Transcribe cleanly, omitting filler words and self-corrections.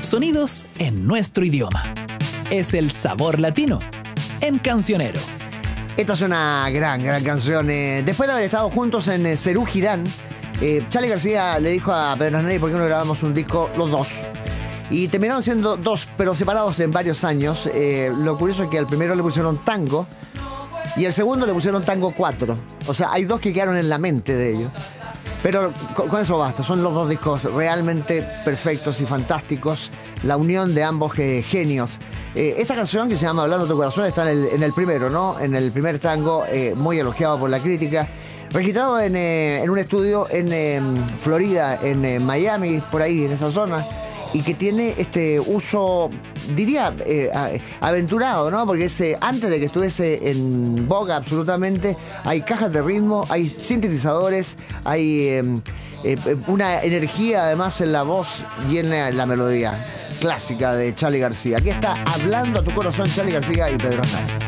sonidos en nuestro idioma. Es el sabor latino en Cancionero. Esta es una gran canción. Después de haber estado juntos en Serú Girán, Charly García le dijo a Pedro Aznar: ¿por qué no grabamos un disco los dos? Y terminaron siendo dos, pero separados en varios años. Lo curioso es que al primero le pusieron Tango y al segundo le pusieron Tango 4. O sea, hay dos que quedaron en la mente de ellos. Pero con eso basta, son los dos discos realmente perfectos y fantásticos, la unión de ambos genios. Esta canción, que se llama Hablando tu corazón, está en el primero, ¿no? En el primer tango, muy elogiado por la crítica, registrado en un estudio en Florida, en Miami, por ahí, en esa zona, y que tiene este uso, diría, aventurado, ¿no? Porque antes de que estuviese en boga absolutamente, hay cajas de ritmo, hay sintetizadores, hay una energía además en la voz y en la melodía clásica de Charly García. Aquí está Hablando a tu corazón, Charly García y Pedro Aznar.